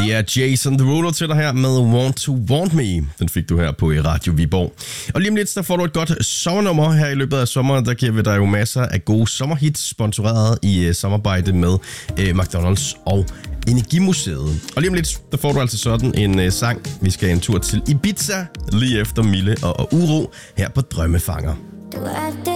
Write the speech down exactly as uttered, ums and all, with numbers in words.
Det er Jason Derulo til dig her med Want to Want Me. Den fik du her på Radio Viborg. Og lige om lidt, så får du et godt sommernummer her i løbet af sommeren. Der giver vi dig jo masser af gode sommerhits, sponsoreret i uh, samarbejde med uh, McDonald's og Energimuseet. Og lige om lidt, der får du altså sådan en uh, sang. Vi skal en tur til Ibiza, lige efter Mille og, og Uro her på Drømmefanger. Du er det